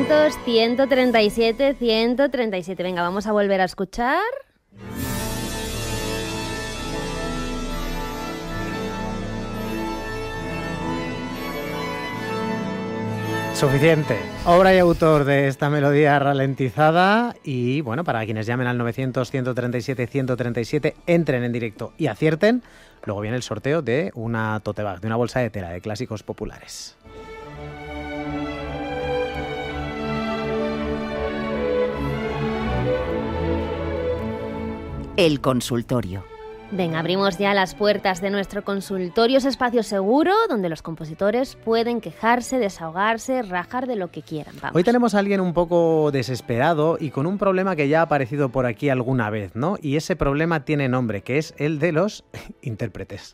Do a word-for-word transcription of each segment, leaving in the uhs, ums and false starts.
novecientos, ciento treinta y siete, ciento treinta y siete. Venga, vamos a volver a escuchar. Suficiente. Obra y autor de esta melodía ralentizada. Y bueno, para quienes llamen al novecientos, ciento treinta y siete, ciento treinta y siete, entren en directo y acierten. Luego viene el sorteo de una tote bag, de una bolsa de tela de clásicos populares. El consultorio. Venga, abrimos ya las puertas de nuestro consultorio, ese espacio seguro donde los compositores pueden quejarse, desahogarse, rajar de lo que quieran. Vamos. Hoy tenemos a alguien un poco desesperado y con un problema que ya ha aparecido por aquí alguna vez, ¿no? Y ese problema tiene nombre, que es el de los intérpretes.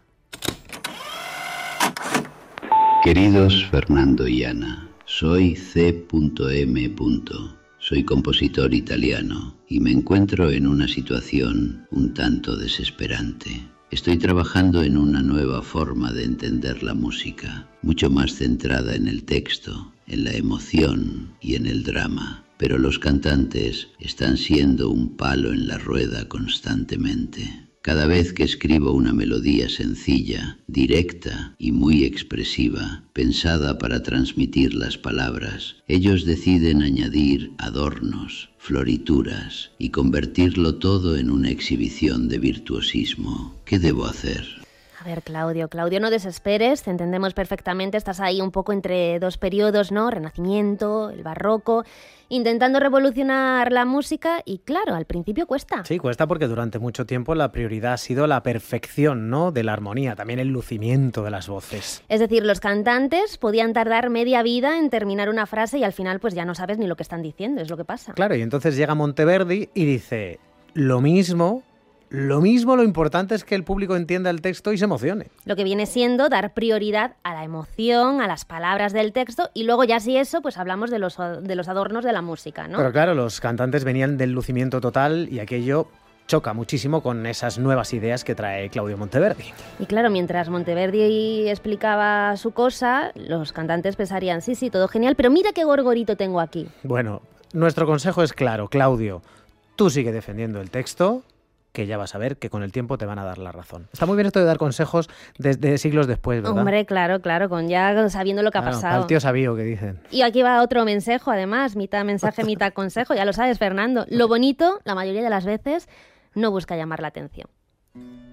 Queridos Fernando y Ana, soy C M Soy compositor italiano y me encuentro en una situación un tanto desesperante. Estoy trabajando en una nueva forma de entender la música, mucho más centrada en el texto, en la emoción y en el drama. Pero los cantantes están siendo un palo en la rueda constantemente. Cada vez que escribo una melodía sencilla, directa y muy expresiva, pensada para transmitir las palabras, ellos deciden añadir adornos, florituras y convertirlo todo en una exhibición de virtuosismo. ¿Qué debo hacer? A ver, Claudio, Claudio, no desesperes, te entendemos perfectamente, estás ahí un poco entre dos periodos, ¿no? Renacimiento, el barroco, intentando revolucionar la música y claro, al principio cuesta. Sí, cuesta porque durante mucho tiempo la prioridad ha sido la perfección, ¿no? De la armonía, también el lucimiento de las voces. Es decir, los cantantes podían tardar media vida en terminar una frase y al final pues ya no sabes ni lo que están diciendo, es lo que pasa. Claro, y entonces llega Monteverdi y dice, lo mismo... Lo mismo, lo importante es que el público entienda el texto y se emocione. Lo que viene siendo dar prioridad a la emoción, a las palabras del texto y luego ya si eso, pues hablamos de los, de los adornos de la música, ¿no? Pero claro, los cantantes venían del lucimiento total y aquello choca muchísimo con esas nuevas ideas que trae Claudio Monteverdi. Y claro, mientras Monteverdi explicaba su cosa, los cantantes pensarían, sí, sí, todo genial, pero mira qué gorgorito tengo aquí. Bueno, nuestro consejo es claro, Claudio, tú sigue defendiendo el texto, que ya vas a ver que con el tiempo te van a dar la razón. Está muy bien esto de dar consejos desde siglos después, ¿verdad? Hombre, claro, claro, con ya sabiendo lo que claro, ha pasado. Al tío sabío que dicen. Y aquí va otro mensaje, además, mitad mensaje, mitad consejo, ya lo sabes, Fernando. Lo bonito, la mayoría de las veces, no busca llamar la atención.